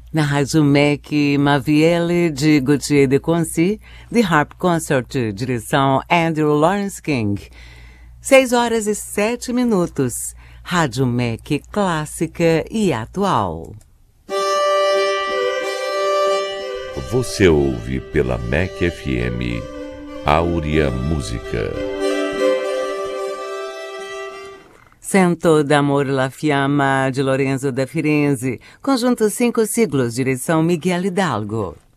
Na Rádio MEC, Mavielle de Gauthier de Concy, The Harp Concert, direção Andrew Lawrence King. 6h07. Rádio MEC clássica e atual. Você ouve pela MEC FM Áurea Música. Cento d'Amor la Fiamma, de Lorenzo da Firenze. Conjunto 5 siglos, direção Miguel Hidalgo.